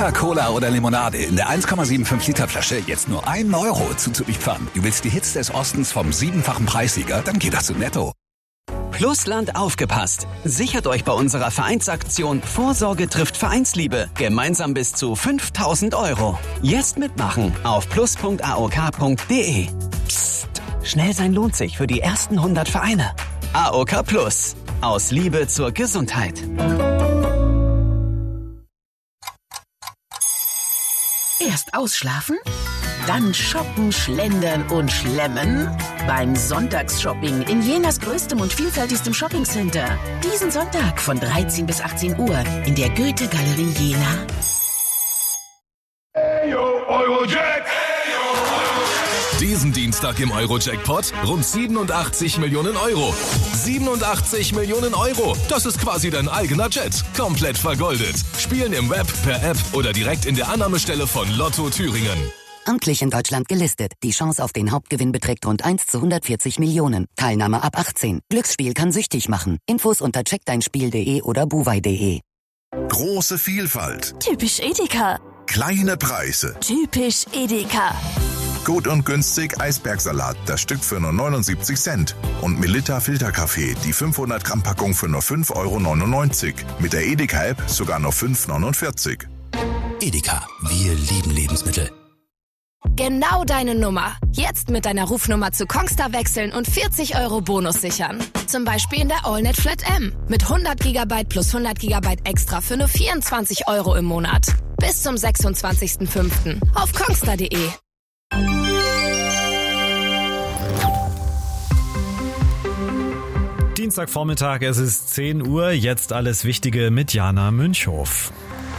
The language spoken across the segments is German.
Lecker, Cola oder Limonade in der 1,75 Liter Flasche jetzt nur 1 Euro zuzupfern. Du willst die Hits des Ostens vom 7-fachen Preissieger? Dann geht das zu Netto. Plusland aufgepasst. Sichert euch bei unserer Vereinsaktion Vorsorge trifft Vereinsliebe gemeinsam bis zu 5.000 Euro. Jetzt mitmachen auf plus.aok.de. Psst, schnell sein lohnt sich für die ersten 100 Vereine. AOK Plus. Aus Liebe zur Gesundheit. Erst ausschlafen, dann shoppen, schlendern und schlemmen. Beim Sonntagsshopping in Jenas größtem und vielfältigstem Shoppingcenter. Diesen Sonntag von 13 bis 18 Uhr in der Goethe-Galerie Jena. Eurojack! Diesen Dienstag im Eurojackpot rund 87 Millionen Euro. 87 Millionen Euro. Das ist quasi dein eigener Jet. Komplett vergoldet. Spielen im Web, per App oder direkt in der Annahmestelle von Lotto Thüringen. Amtlich in Deutschland gelistet. Die Chance auf den Hauptgewinn beträgt rund 1 zu 140 Millionen. Teilnahme ab 18. Glücksspiel kann süchtig machen. Infos unter checkdeinspiel.de oder buwei.de. Große Vielfalt. Typisch Edeka. Kleine Preise. Typisch Edeka. Gut und günstig Eisbergsalat, das Stück für nur 79 Cent. Und Melitta Filterkaffee, die 500 Gramm Packung für nur 5,99 €. Mit der Edeka-App sogar nur 5,49 €. Edeka, wir lieben Lebensmittel. Genau deine Nummer. Jetzt mit deiner Rufnummer zu Kongstar wechseln und 40 € Bonus sichern. Zum Beispiel in der AllNet Flat M. Mit 100 GB plus 100 GB extra für nur 24 € im Monat. Bis zum 26.05. auf kongstar.de. Dienstagvormittag, es ist 10 Uhr, jetzt alles Wichtige mit Jana Münchhof.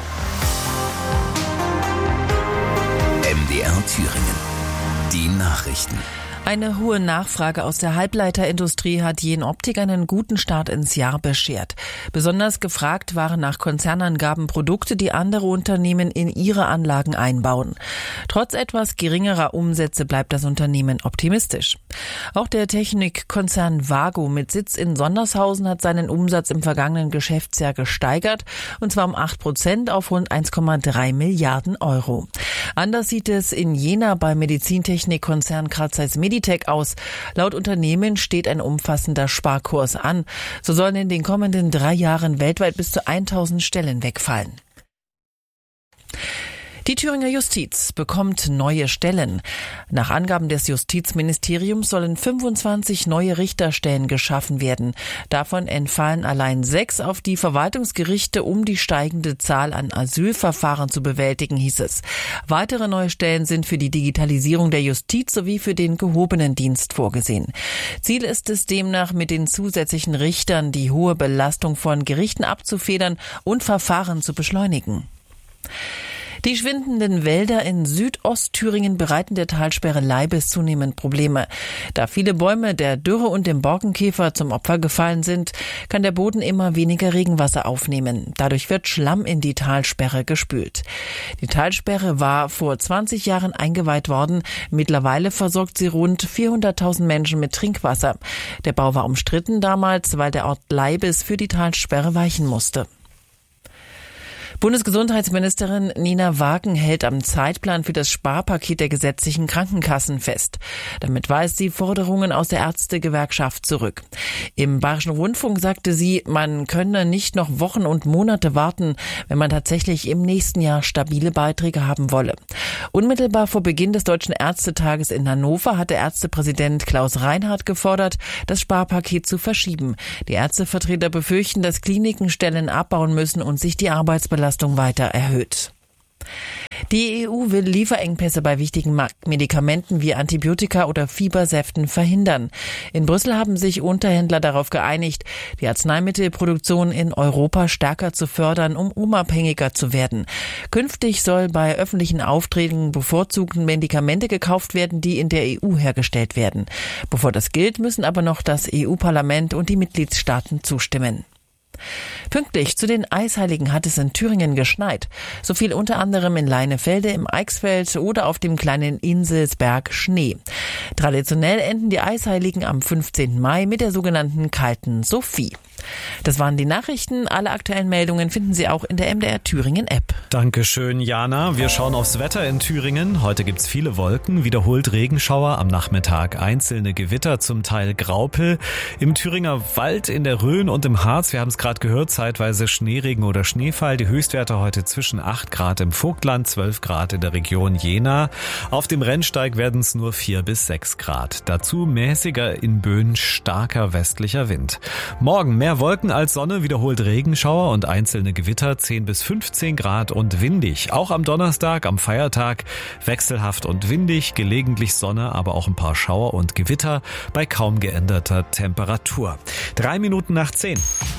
MDR Thüringen. Die Nachrichten. Eine hohe Nachfrage aus der Halbleiterindustrie hat Jenoptik einen guten Start ins Jahr beschert. Besonders gefragt waren nach Konzernangaben Produkte, die andere Unternehmen in ihre Anlagen einbauen. Trotz etwas geringerer Umsätze bleibt das Unternehmen optimistisch. Auch der Technikkonzern Vago mit Sitz in Sondershausen hat seinen Umsatz im vergangenen Geschäftsjahr gesteigert, und zwar um 8% auf rund 1,3 Milliarden €. Anders sieht es in Jena beim Medizintechnikkonzern Carl Zeiss Meditec aus. Laut Unternehmen steht ein umfassender Sparkurs an. So sollen in den kommenden 3 Jahren weltweit bis zu 1000 Stellen wegfallen. Die Thüringer Justiz bekommt neue Stellen. Nach Angaben des Justizministeriums sollen 25 neue Richterstellen geschaffen werden. Davon entfallen allein 6 auf die Verwaltungsgerichte, um die steigende Zahl an Asylverfahren zu bewältigen, hieß es. Weitere neue Stellen sind für die Digitalisierung der Justiz sowie für den gehobenen Dienst vorgesehen. Ziel ist es demnach, mit den zusätzlichen Richtern die hohe Belastung von Gerichten abzufedern und Verfahren zu beschleunigen. Die schwindenden Wälder in Südostthüringen bereiten der Talsperre Leibes zunehmend Probleme. Da viele Bäume der Dürre und dem Borkenkäfer zum Opfer gefallen sind, kann der Boden immer weniger Regenwasser aufnehmen. Dadurch wird Schlamm in die Talsperre gespült. Die Talsperre war vor 20 Jahren eingeweiht worden. Mittlerweile versorgt sie rund 400.000 Menschen mit Trinkwasser. Der Bau war umstritten damals, weil der Ort Leibes für die Talsperre weichen musste. Bundesgesundheitsministerin Nina Wagen hält am Zeitplan für das Sparpaket der gesetzlichen Krankenkassen fest. Damit weist sie Forderungen aus der Ärztegewerkschaft zurück. Im Bayerischen Rundfunk sagte sie, man könne nicht noch Wochen und Monate warten, wenn man tatsächlich im nächsten Jahr stabile Beiträge haben wolle. Unmittelbar vor Beginn des Deutschen Ärztetages in Hannover hatte Ärztepräsident Klaus Reinhardt gefordert, das Sparpaket zu verschieben. Die Ärztevertreter befürchten, dass Kliniken Stellen abbauen müssen und sich die Arbeitsbelastung weiter erhöht. Die EU will Lieferengpässe bei wichtigen Medikamenten wie Antibiotika oder Fiebersäften verhindern. In Brüssel haben sich Unterhändler darauf geeinigt, die Arzneimittelproduktion in Europa stärker zu fördern, um unabhängiger zu werden. Künftig soll bei öffentlichen Aufträgen bevorzugt Medikamente gekauft werden, die in der EU hergestellt werden. Bevor das gilt, müssen aber noch das EU-Parlament und die Mitgliedstaaten zustimmen. Pünktlich zu den Eisheiligen hat es in Thüringen geschneit. So fiel unter anderem in Leinefelde, im Eichsfeld oder auf dem kleinen Inselsberg Schnee. Traditionell enden die Eisheiligen am 15. Mai mit der sogenannten Kalten Sophie. Das waren die Nachrichten. Alle aktuellen Meldungen finden Sie auch in der MDR Thüringen App. Dankeschön, Jana. Wir schauen aufs Wetter in Thüringen. Heute gibt's viele Wolken, wiederholt Regenschauer, am Nachmittag einzelne Gewitter, zum Teil Graupel. Im Thüringer Wald, in der Rhön und im Harz, wir haben es gerade gehört, zeitweise Schneeregen oder Schneefall. Die Höchstwerte heute zwischen 8 Grad im Vogtland, 12 Grad in der Region Jena. Auf dem Rennsteig werden es nur 4 bis 6 Grad. Dazu mäßiger in Böen starker westlicher Wind. Morgen mehr Wolken als Sonne, wiederholt Regenschauer und einzelne Gewitter, 10 bis 15 Grad und windig. Auch am Donnerstag, am Feiertag, wechselhaft und windig, gelegentlich Sonne, aber auch ein paar Schauer und Gewitter bei kaum geänderter Temperatur. 3 Minuten nach 10.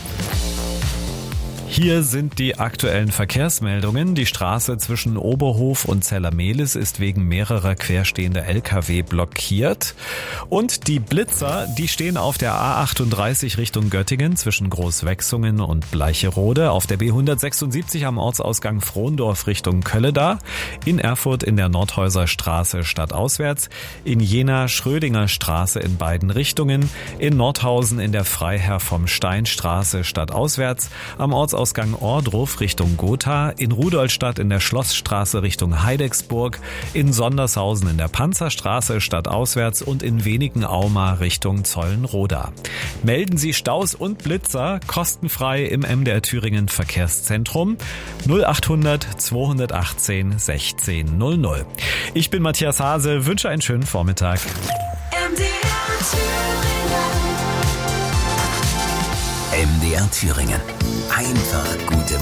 Hier sind die aktuellen Verkehrsmeldungen. Die Straße zwischen Oberhof und Zellermehlis ist wegen mehrerer querstehender LKW blockiert. Und die Blitzer, die stehen auf der A38 Richtung Göttingen zwischen Großwechsungen und Bleicherode, auf der B176 am Ortsausgang Frohndorf Richtung Kölleda, in Erfurt in der Nordhäuser Straße stadtauswärts, in Jena Schrödinger Straße in beiden Richtungen, in Nordhausen in der Freiherr vom Stein Straße stadtauswärts, am Ortsausgang Ohrdruf Richtung Gotha, in Rudolstadt in der Schlossstraße Richtung Heidecksburg, in Sondershausen in der Panzerstraße stadtauswärts und in Wenigen-Auma Richtung Zollenroda. Melden Sie Staus und Blitzer kostenfrei im MDR Thüringen Verkehrszentrum 0800 218 1600. Ich bin Matthias Hase, wünsche einen schönen Vormittag. MDR Thüringen. Einfach gute